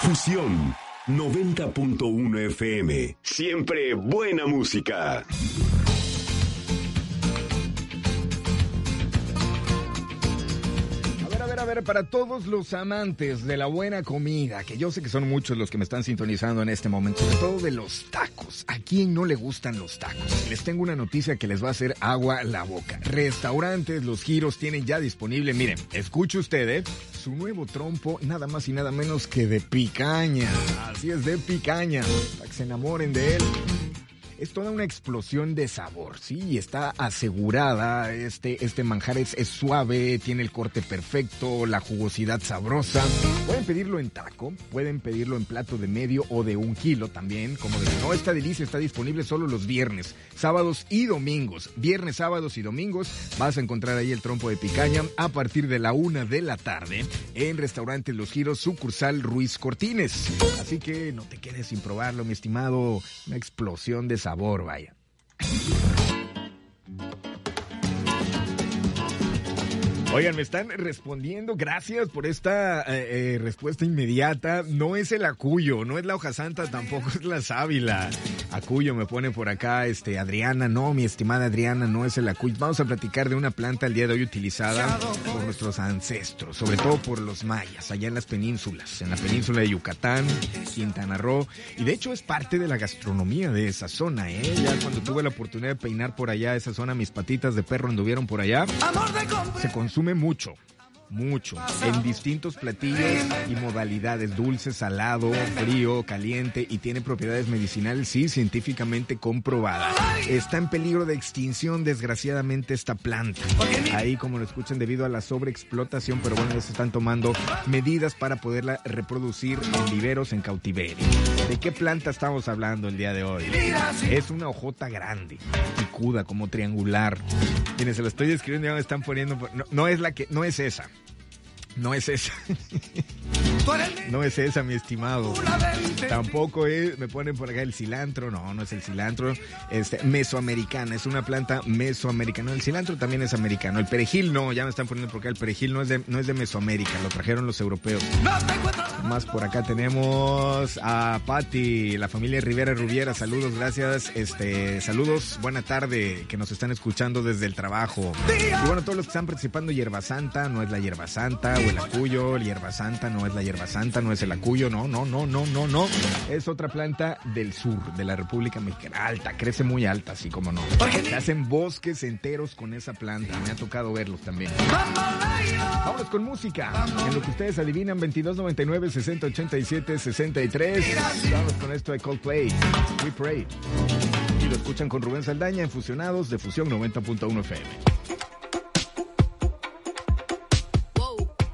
Fusión 90.1 FM. Siempre buena música. A ver, para todos los amantes de la buena comida, que yo sé que son muchos los que me están sintonizando en este momento, sobre todo de los tacos. ¿A quién no le gustan los tacos? Les tengo una noticia que les va a hacer agua la boca. Restaurantes Los Giros tienen ya disponible, miren, escuche usted, su nuevo trompo, nada más y nada menos que de picaña. Así es, de picaña, para que se enamoren de él. Es toda una explosión de sabor, sí, está asegurada, este manjar es suave, tiene el corte perfecto, la jugosidad sabrosa. Pueden pedirlo en taco, pueden pedirlo en plato de medio o de 1 kilo también, como de no, esta delicia está disponible solo los viernes, sábados y domingos. Viernes, sábados y domingos vas a encontrar ahí el trompo de picaña a partir de la 1 de la tarde en Restaurantes Los Giros, sucursal Ruiz Cortines. Así que no te quedes sin probarlo, mi estimado, una explosión de sabor, vaya. Oigan, me están respondiendo, gracias por esta respuesta inmediata. No es el acuyo, no es la hoja santa, tampoco es la sábila. Acuyo me pone por acá, Adriana, no, mi estimada Adriana, no es el acuyo. Vamos a platicar de una planta el día de hoy utilizada por nuestros ancestros, sobre todo por los mayas, allá en las penínsulas, en la península de Yucatán, Quintana Roo, y de hecho es parte de la gastronomía de esa zona, Ya cuando tuve la oportunidad de peinar por allá esa zona, mis patitas de perro anduvieron por allá, se consume mucho, en distintos platillos y modalidades, dulce, salado, frío, caliente, y tiene propiedades medicinales, sí, científicamente comprobadas. Está en peligro de extinción, desgraciadamente, esta planta. Ahí, como lo escuchan, debido a la sobreexplotación, pero bueno, ya se están tomando medidas para poderla reproducir en viveros, en cautiverio. ¿De qué planta estamos hablando el día de hoy? Es una hojota grande, picuda, como triangular. Miren, se lo estoy describiendo, ya me están poniendo... No es esa. No es esa. No es esa, mi estimado. Tampoco es, me ponen por acá el cilantro. No es el cilantro. Mesoamericana, es una planta mesoamericana. El cilantro también es americano. El perejil no, ya me están poniendo por acá. El perejil no es de Mesoamérica, lo trajeron los europeos. Más por acá tenemos a Patti, la familia Rivera Rubiera. Saludos, gracias. Saludos, buena tarde, que nos están escuchando desde el trabajo. Y bueno, todos los que están participando, hierba santa, no es la hierba santa, o el acuyo, hierba santa, no es la hierba santa, no es el acuyo, no. Es otra planta del sur, de la República Mexicana. Alta, crece muy alta, así como no. Se hacen bosques enteros con esa planta, me ha tocado verlos también. Vámonos con música. En lo que ustedes adivinan, 2299-6087-63. Vamos con esto de Coldplay, We Pray. Y lo escuchan con Rubén Saldaña en Fusionados de Fusión 90.1 FM.